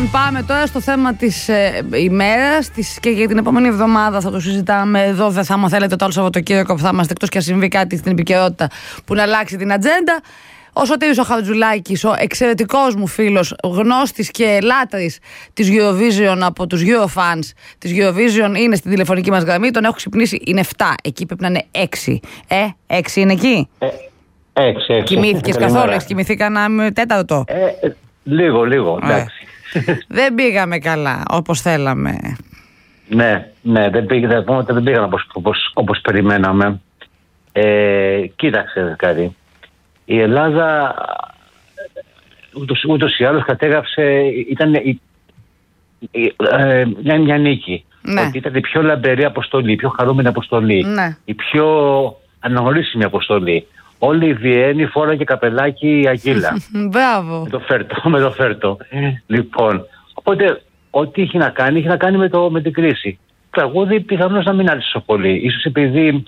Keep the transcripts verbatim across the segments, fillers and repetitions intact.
Λοιπόν, πάμε τώρα στο θέμα της ε, ημέρας της, και για την επόμενη εβδομάδα θα το συζητάμε εδώ. Δεν θα, άμα θέλετε, το άλλο Σαββατοκύριακο που θα είμαστε, εκτός και αν συμβεί κάτι στην επικαιρότητα που να αλλάξει την ατζέντα. Ο Σωτήρης ο Χατζουλάκης, ο εξαιρετικός μου φίλος, γνώστης και λάτρης της Eurovision από τους Eurofans της Eurovision, είναι στην τηλεφωνική μας γραμμή. Τον έχω ξυπνήσει, είναι εφτά. Εκεί πρέπει να είναι έξι. Ε, έξι είναι εκεί. Ε, έξι, έξι. Κοιμήθηκες καθόλου, έχεις κοιμηθεί κανένα τέταρτο? Ε, ε, λίγο, λίγο, εντάξει. Ε, δεν πήγαμε καλά, όπως θέλαμε. Ναι, ναι, δεν πήγαμε, δεν πήγαμε όπως, όπως, όπως περιμέναμε. Ε, κοίταξε κάτι. Η Ελλάδα ούτως, ούτως ή άλλως κατέγραψε, ήταν η, η, ε, μια, μια νίκη. Ναι. Ότι ήταν η πιο λαμπερή αποστολή, η πιο χαρούμενη αποστολή, Ναι. η πιο αναγνωρίσιμη αποστολή. Όλη η Βιέννη φόραγε καπελάκι η Αγγίλα. Μπράβο. Με το φέρτο, με το φέρτο. Λοιπόν, οπότε ό,τι είχε να κάνει, είχε να κάνει με, το, με την κρίση. Τραγούδι πιθανώς να μην άρεσε πολύ. Ίσως επειδή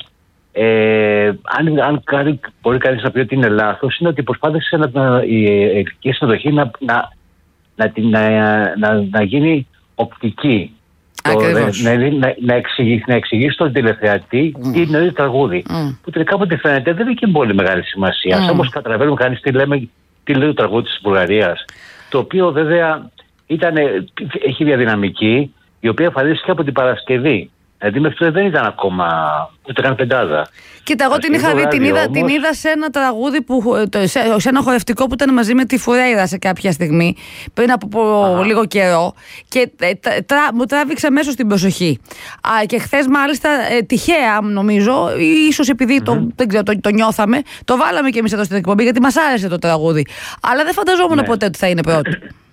Ε, αν, αν κάνει, μπορεί κανείς να πει ότι είναι λάθος, είναι ότι προσπάθησε να, να, η ελληνική συνοδοχή να, να, να, να, να, να γίνει οπτική. Το, να, να, να, εξηγήσει, να εξηγήσει στον τηλεθεατή mm. τι είναι το τραγούδι. Mm. Που τελικά από ό,τι φαίνεται δεν έχει πολύ μεγάλη σημασία. Mm. Όμως καταλαβαίνουμε κανείς τι, λέμε, τι λέει το τραγούδι της Βουλγαρίας. Το οποίο βέβαια ήταν, έχει διαδυναμική, η οποία εμφανίστηκε από την Παρασκευή. Δηλαδή μέχρι τότε δεν ήταν ακόμα ούτε καν πεντάδα. Κοίτα, εγώ την είχα δει, την είδα, όμως... την είδα σε ένα τραγούδι, που, σε, σε ένα χορευτικό που ήταν μαζί με τη Φουρέιρα σε κάποια στιγμή, πριν από Α. λίγο καιρό, και τρα, μου τράβηξε μέσω στην προσοχή. Α, και χθες μάλιστα, ε, τυχαία νομίζω, ίσως επειδή mm-hmm. το, δεν ξέρω, το, το νιώθαμε, το βάλαμε και εμείς εδώ στην εκπομπή, γιατί μας άρεσε το τραγούδι. Αλλά δεν φανταζόμουν ναι. ποτέ ότι θα είναι πρώτο.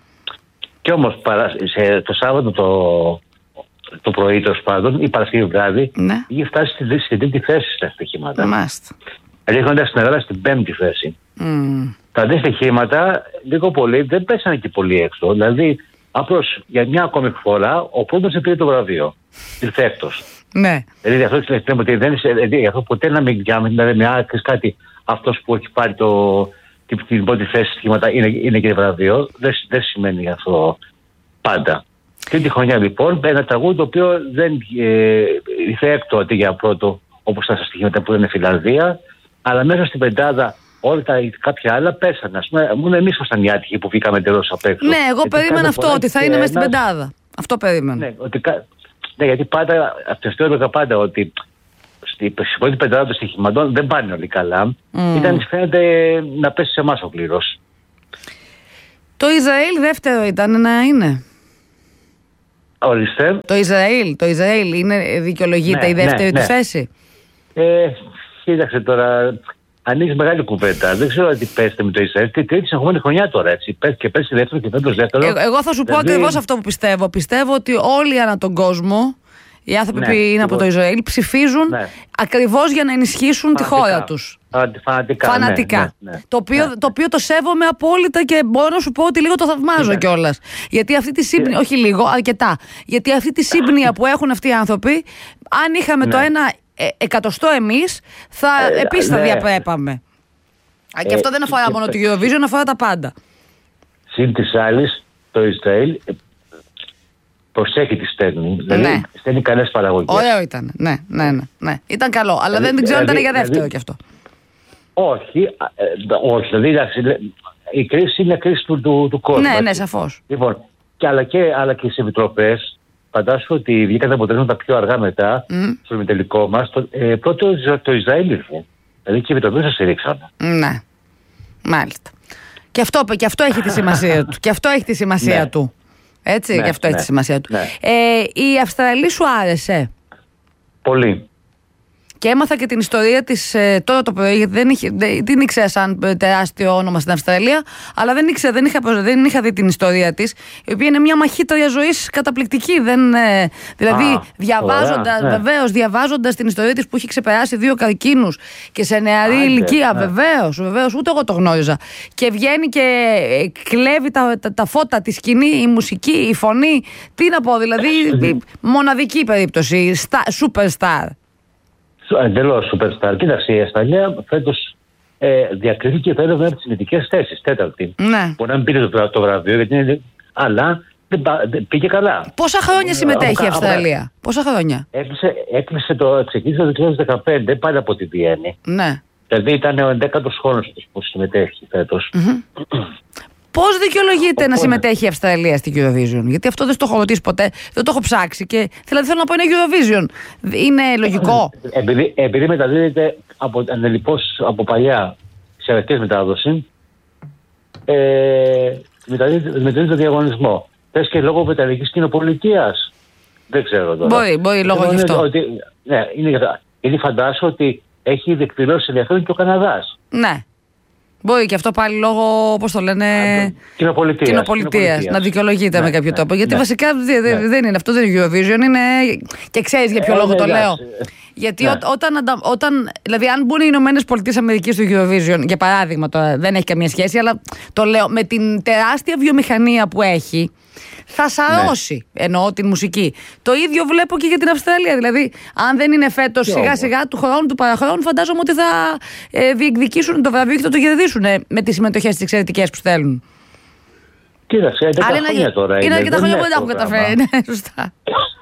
Κι όμως σε, το Σάββατο το... το πρωί, τέλος πάντων, η Παρασκευή βράδυ, ναι. είχε φτάσει στην, στην τρίτη θέση στα στοιχήματα. Μάλιστα. Ρίχνοντας την Ελλάδα στην πέμπτη θέση. Mm. Τα δύο στοιχήματα, λίγο πολύ, δεν πέσανε και πολύ έξω. Δηλαδή, απλώς για μια ακόμη φορά, ο πρώτος πήρε το βραβείο. Ήρθε έκτος. Ναι. Δηλαδή, αυτό λέμε ότι δεν είναι. Αυτό ποτέ να μην δηλαδή, με άκρη κάτι, αυτός που έχει πάρει το, την, την πρώτη θέση στοιχήματα είναι, είναι και βραβείο. Δεν, δεν σημαίνει αυτό πάντα. Και τη χρονιά λοιπόν, ένα τραγούδι το οποίο δεν ε, ήρθε έκτο αντί για πρώτο, όπως τα στοιχήματα που είναι Φιλανδία, αλλά μέσα στην πεντάδα όλα τα κάποια άλλα πέσανε. Ας πούμε, μόνο εμείς ήμασταν οι άτυχοι που βγήκαμε τελώς απ' έξω. Ναι, εγώ γιατί περίμενα αυτό, ότι θα είναι μέσα στην πεντάδα. Αυτό περίμενα. Ναι, ότι, ναι, γιατί πάντα, αυτό έλεγα πάντα, ότι στην πρώτη πεντάδα των στοιχημάτων δεν πάνε όλοι καλά. Mm. Ήταν, φαίνεται, να πέσει σε εμάς ο κλήρος. Το Ισραήλ δεύτερο ήταν να είναι. Ορίστε. Το Ισραήλ, το Ισραήλ είναι, δικαιολογείται ναι, η δεύτερη ναι, του ναι. θέση. Ε, κοίταξε τώρα, ανοίγει μεγάλη κουβέντα. Δεν ξέρω τι πέστε με το Ισραήλ. Τι τρίτη συνεχόμενη χρονιά τώρα, έτσι. Πέσει και πέσει δεύτερο και φέτος δεύτερο. Ε, εγώ θα σου πω δηλαδή... ακριβώς αυτό που πιστεύω. Πιστεύω ότι όλοι ανά τον κόσμο, οι άνθρωποι ναι, που είναι λοιπόν. από το Ισραήλ, ψηφίζουν ναι. ακριβώς για να ενισχύσουν φανατικά. τη χώρα τους. Φανατικά. Φανατικά. Ναι, ναι, ναι. Το, οποίο, ναι. το οποίο το σέβομαι απόλυτα και μπορώ να σου πω ότι λίγο το θαυμάζω ναι. κιόλας. Γιατί αυτή τη σύμπνοια, όχι λίγο, αρκετά. Γιατί αυτή τη σύμπνοια που έχουν αυτοί οι άνθρωποι, αν είχαμε ναι. το ένα ε, εκατοστό εμείς, θα, ε, επίσης ναι. θα διαπρέπαμε. Ε, και αυτό δεν αφορά ε, μόνο το Eurovision, αφορά τα πάντα. Συν της άλλης, το Ισραήλ προσέχει τη στέλνει. Δηλαδή, ναι. στέλνει καλές παραγωγές. Ωραίο ήταν. Ναι, ναι, ναι, ναι. Ήταν καλό. Αλλά δηλαδή, δεν ξέρω αν δηλαδή, ήταν για δεύτερο δηλαδή, κι αυτό. Όχι, ε, όχι. Δηλαδή, η κρίση είναι κρίση του, του, του κόσμου. Ναι, ναι, σαφώς. Λοιπόν, και, αλλά, και, αλλά και στις επιτροπές, φαντάσου ότι βγήκαν τα αποτελέσματα πιο αργά μετά, mm. στο ημιτελικό μας. Το, ε, πρώτο το Ισραήλ ήρθε. Δηλαδή και οι επιτροπές σας στηρίξαν. Ναι, μάλιστα. Και αυτό, και αυτό έχει τη σημασία του. Και αυτό έχει τη σημασία ναι. του. Έτσι, ναι, και αυτό ναι, έχει τη σημασία του. Ναι. Ε, η Αυστραλή σου άρεσε? Πολύ. Και έμαθα και την ιστορία της ε, τώρα το πρωί, γιατί δεν, είχε, δεν, δεν ήξερα σαν τεράστιο όνομα στην Αυστραλία, αλλά δεν ήξερα, δεν είχα, δεν είχα δει την ιστορία της, η οποία είναι μια μαχήτρια ζωής καταπληκτική. Δεν, ε, δηλαδή, Α, διαβάζοντας, ναι. βεβαίως, διαβάζοντας την ιστορία της που έχει ξεπεράσει δύο καρκίνους και σε νεαρή Άντε, ηλικία, ναι. βεβαίως, βεβαίως, ούτε εγώ το γνώριζα. Και βγαίνει και κλέβει τα, τα, τα φώτα, τη σκηνή, η μουσική, η φωνή. Τι να πω, δηλαδή, μοναδική περίπτωση, superstar. Εντελώς superstar. Κοίταξε, η Αυστραλία φέτος ε, διακρίθηκε θα έλεγα από τις ινητικές θέσεις, τέταρτη. Ναι. Μπορεί να μην πήρε το, το βραβείο, γιατί είναι, αλλά δεν πήγε καλά. Πόσα χρόνια συμμετέχει η Αυστραλία, πόσα χρόνια? Έκλεισε, έκλεισε το, ξεκίνησε το δύο χιλιάδες δεκαπέντε πάλι από τη Βιέννη. Ναι. Δηλαδή ήταν ο ενδέκατος χρόνος που συμμετέχει φέτος. Mm-hmm. Πώς δικαιολογείται Οπότε... να συμμετέχει η Αυστραλία στην Eurovision? Γιατί αυτό δεν το έχω ρωτήσει ποτέ, δεν το έχω ψάξει και δηλαδή θέλω να πω είναι Eurovision. Είναι λογικό? Επειδή, επειδή μεταδίδεται από, ανελιπώς από παλιά σε αρκετές μετάδοση, ε, μεταδίδεται το διαγωνισμό. Θες και λόγω βρετανικής κοινοπολιτείας? Δεν ξέρω τώρα. Μπορεί, μπορεί λόγω γι' αυτό. Ότι, ναι, είναι γι' αυτό. Γιατί φαντάσου ότι έχει διεκπληρώσει ενδιαφέρον και ο Καναδάς. Ναι. Μπορεί και αυτό πάλι λόγω, πώς το λένε, κοινοπολιτείας. Κοινοπολιτείας. Να δικαιολογείται ναι, με κάποιο ναι, τρόπο. Γιατί ναι, βασικά ναι. δεν είναι αυτό, δεν είναι Eurovision, είναι. Και ξέρεις για ποιο ε, λόγο ναι, το ναι, λέω. Γιατί ναι. ό, όταν, όταν. Δηλαδή, αν μπουν οι Ηνωμένες Πολιτείες Αμερικής στο Eurovision, για παράδειγμα, τώρα δεν έχει καμία σχέση, αλλά το λέω με την τεράστια βιομηχανία που έχει. Θα σαρώσει, ναι. εννοώ την μουσική. Το ίδιο βλέπω και για την Αυστραλία. Δηλαδή, αν δεν είναι φέτος, σιγά σιγά του χρόνου, του παραχρόνου, φαντάζομαι ότι θα ε, διεκδικήσουν το βραβείο και θα το κερδίσουν ε, με τις συμμετοχές τις εξαιρετικές που στέλνουν. Κοίταξε, έντεκα χρόνια τώρα. Είναι αρκετά χρόνια που δεν τα έχουν καταφέρει. Ναι, σωστά.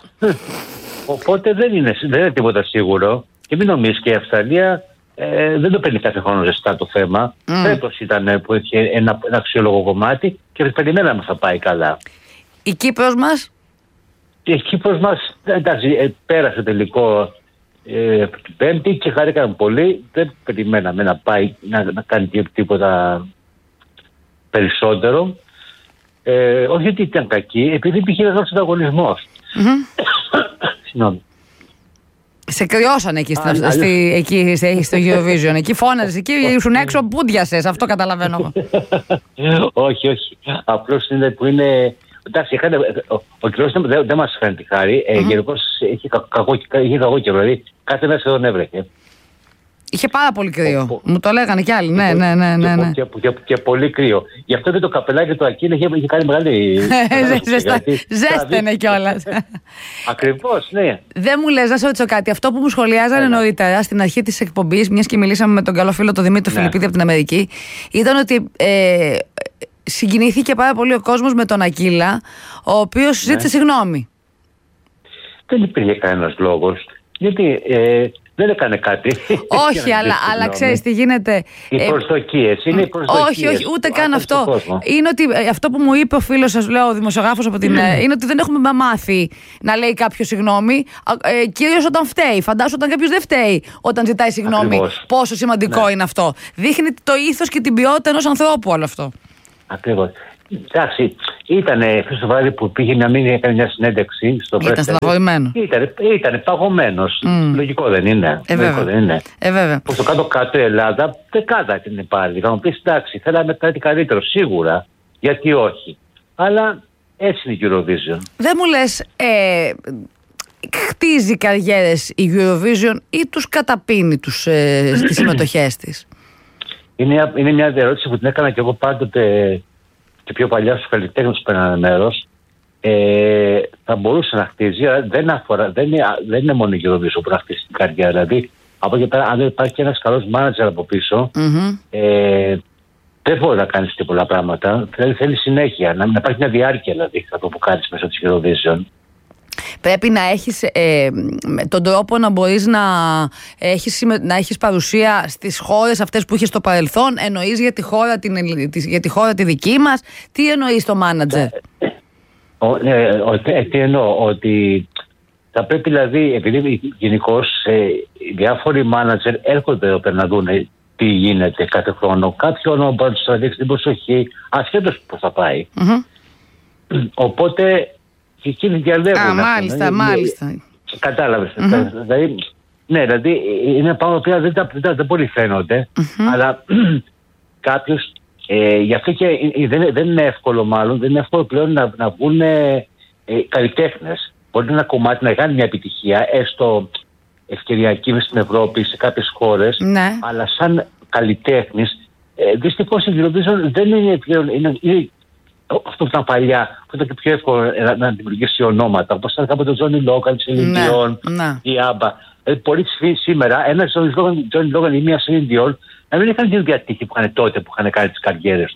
Οπότε δεν είναι, δεν είναι τίποτα σίγουρο. Και μην νομίζεις, και η Αυστραλία ε, δεν το παίρνει κάθε χρόνο ζεστά το θέμα. Mm. Φέτος ήταν που είχε ένα, ένα αξιόλογο κομμάτι και περιμέναμε θα πάει καλά. Η Κύπρος μας? Η Κύπρος μας, εντάξει, πέρασε τελικό ε, την Πέμπτη και χαρήκαμε πολύ. Δεν περιμέναμε να πάει να, να κάνει τίποτα περισσότερο. Ε, όχι ότι ήταν κακή, επειδή υπήρχε ένας ανταγωνισμός. Mm-hmm. Συγγνώμη. Σε κρυώσανε εκεί, Α, στη, στη, εκεί στο Eurovision. Εκεί φώναζες, εκεί ήσουν έξω, πούντιασες. Αυτό καταλαβαίνω. Όχι, όχι. Απλώς είναι που είναι. Εντάξει, είχαν, ο, ο καιρός δεν, δεν μας κάνει τη χάρη. Mm-hmm. Ε, γενικώς είχε κακό, κακό καιρό. Δηλαδή κάθε μέρα σχεδόν έβρεχε. Είχε πάρα πολύ κρύο. Ο, Μου το λέγανε κι άλλοι. Ναι, ναι, ναι, ναι, ναι. Και, και, και, και πολύ κρύο. Γι' αυτό και το καπελάκι του Ακίνη είχε, είχε κάνει μεγάλη. Ζέστενε κιόλας. Ακριβώς, ναι. Δεν μου λες, να σε ρωτήσω κάτι. Αυτό που μου σχολιάζανε νωρίτερα στην αρχή της εκπομπής, μιας και μιλήσαμε με τον καλό φίλο τον Δημήτρη Φιλιππίδη από την Αμερική, ήταν ότι. Ε, συγκινήθηκε πάρα πολύ ο κόσμος με τον Ακύλα, ο οποίος ζήτησε συγγνώμη. Δεν υπήρχε κανένας λόγος. Γιατί ε, δεν έκανε κάτι. Όχι, αλλά, αλλά ξέρεις τι γίνεται. Οι προσδοκίες. Είναι οι προσδοκίες. Όχι, όχι, ούτε καν αυτό. Είναι ότι αυτό που μου είπε ο φίλος σας, λέω, ο δημοσιογράφος από την. είναι ότι δεν έχουμε μάθει να λέει κάποιο συγγνώμη. Ε, κυρίως όταν φταίει. Φαντάσου όταν κάποιος δεν φταίει όταν ζητάει συγγνώμη. Ακριβώς. Πόσο σημαντικό ναι. είναι αυτό. Δείχνει το ήθος και την ποιότητα ενός ανθρώπου όλο αυτό. Ακριβώς. Εντάξει, ήταν αυτό το βράδυ που πήγε να μην έκανε μια συνέντευξη στο Πρέσβη. Ήταν στεναχωρημένο. Ήταν, ήταν παγωμένος. Mm. Λογικό δεν είναι. Ε, Λογικό δεν είναι. Ε, βέβαια. Που στο κάτω-κάτω η Ελλάδα δεκάδα την πάλι. Θα μου πεις εντάξει, θέλαμε κάτι καλύτερο σίγουρα. Γιατί όχι. Αλλά έτσι είναι η Eurovision. Δεν μου λες, ε, χτίζει καριέρες η Eurovision ή τους καταπίνει τους, ε, στις συμμετοχές της? Είναι, είναι μια ερώτηση που την έκανα και εγώ πάντοτε και πιο παλιά στους καλλιτέχνες που παίρνανε μέρος. Ε, θα μπορούσε να χτίζει, αλλά δεν, αφορά, δεν, είναι, δεν είναι μόνο η Eurovision που να χτίσει την καριέρα. Δηλαδή, από εκεί πέρα, αν δεν υπάρχει και ένας καλός μάνατζερ από πίσω, mm-hmm. ε, δεν μπορεί να κάνεις και πολλά πράγματα. Δηλαδή, θέλει συνέχεια, να, να υπάρχει μια διάρκεια δηλαδή, από που κάνεις μέσα της Eurovision. Πρέπει να έχεις ε, τον τρόπο να μπορείς να έχεις, να έχεις παρουσία στις χώρες αυτές που είχες στο παρελθόν. Εννοείς για τη χώρα, την, για τη, χώρα τη δική μας? Τι εννοείς το μάνατζερ? Τι εννοώ, ότι θα πρέπει δηλαδή, επειδή γενικώς ε, οι διάφοροι μάνατζερ έρχονται εδώ πέρα να δουν τι γίνεται κάθε χρόνο. Κάποιο όνομα μπορεί να τους τραβήξει την προσοχή, ασχέτως που θα πάει. Mm-hmm. Οπότε και εκείνοι διαλέγουν. Α, μάλιστα, αυτό, μάλιστα. Δηλαδή, κατάλαβες. Mm-hmm. Δηλαδή, ναι, δηλαδή είναι πράγματα που δεν, δεν, δεν πολύ φαίνονται, mm-hmm. αλλά κάποιος, ε, γι' αυτό και δεν, δεν είναι εύκολο μάλλον, δεν είναι εύκολο πλέον να, να βγουν ε, καλλιτέχνες. Μπορεί ένα κομμάτι να κάνει μια επιτυχία, έστω ευκαιριακή μες στην Ευρώπη, σε κάποιες χώρες, ναι. αλλά σαν καλλιτέχνης, ε, δυστυχώς η Eurovision δεν είναι πλέον. Είναι, είναι, αυτό που ήταν παλιά, που ήταν και πιο εύκολο να, να δημιουργήσει ονόματα. Όπως ήταν κάποτε ο Τζόνι Λόγκαν, Σελίν Διόν, η Άμπα. Ε, πολλοί σήμερα, ένας Τζόνι Λόγκαν ή μία Σελίν Διόν, να μην είχαν την διατύχη που είχαν τότε που είχαν κάνει τις καριέρες τους.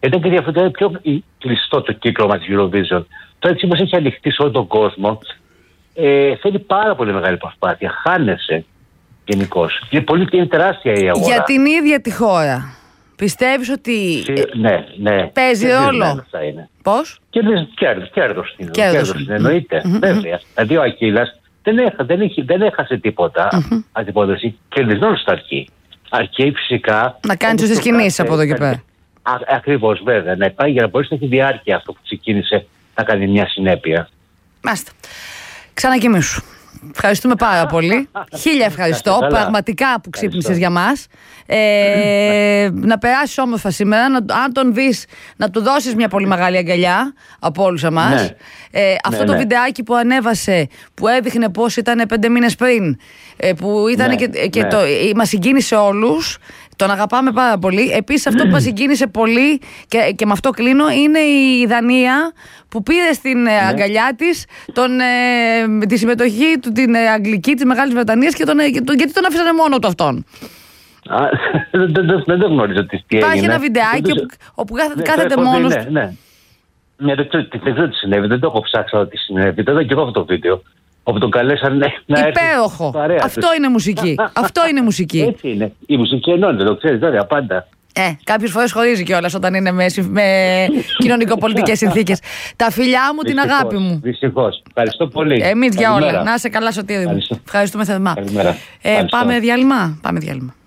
Ήταν και διαφορετικά πιο κλειστό το κύκλωμα της Eurovision. Τώρα έτσι όπως έχει ανοιχτεί σε όλο τον κόσμο, ε, θέλει πάρα πολύ μεγάλη προσπάθεια. Χάνεσαι γενικώς. Είναι, πολύ, είναι τεράστια η αγορά. Για την ίδια τη χώρα. Πιστεύεις ότι ναι, ναι. παίζει ρόλο? Πώς? Κέρδος, κέρδος, κέρδος είναι, κέρδος είναι, εννοείται. Mm-hmm. Βέβαια. Δηλαδή ο Ακύλας δεν, έχα, δεν, έχει, δεν έχασε τίποτα mm-hmm. αντιπόδοση. Κερδισμένος στα αρχή. Αρκεί φυσικά να κάνει σωστές κινήσεις από εδώ και πέρα. Ακριβώς, βέβαια. Να υπάρχει για να μπορέσει να έχει διάρκεια αυτό που ξεκίνησε να κάνει μια συνέπεια. Μάλιστα. Ξανακοιμήσου. Ευχαριστούμε πάρα πολύ. Χίλια ευχαριστώ. Πραγματικά που ξύπνησες για μας. Ε, να περάσεις όμορφα σήμερα. Να, αν τον δεις, να του δώσεις μια πολύ μεγάλη αγκαλιά από όλους εμάς. Ναι. Ε, αυτό ναι, το ναι. βιντεάκι που ανέβασε, που έδειχνε πώς ήταν πέντε μήνες πριν, ε, που ήταν ναι, και, και ναι. το, μας συγκίνησε όλους. Τον αγαπάμε πάρα πολύ. Επίσης αυτό που μας συγκίνησε πολύ και, και με αυτό κλείνω είναι η Δανία που πήρε στην ναι. αγκαλιά της τον, ε, τη συμμετοχή του την ε, Αγγλική της Μεγάλης Βρετανίας και τον, και τον, γιατί τον αφήσανε μόνο του αυτόν. Δεν το γνωρίζω τι έγινε. Υπάρχει ένα βιντεάκι όπου κάθεται μόνος. Ναι, ναι. Δεν ξέρω τι συνέβη, δεν το έχω ψάξει τι συνέβη. Δεν είδα και εγώ αυτό το βίντεο. Όπου τον καλέσαν να έρθει. Υπέροχο. Αυτό είναι μουσική. Αυτό είναι μουσική. Έτσι είναι. Η μουσική ενώνει, το ξέρεις, βέβαια, πάντα. Ε, κάποιες φορές χωρίζει κιόλας όταν είναι με, με κοινωνικοπολιτικές συνθήκες. Τα φιλιά μου, δυστυχώς, την αγάπη μου. Δυστυχώς. Ευχαριστώ πολύ. Εμείς για όλα. Να είσαι καλά, Σωτήρη μου. Ευχαριστούμε θερμά. Ε, πάμε διάλειμμα. Πάμε διάλειμμα.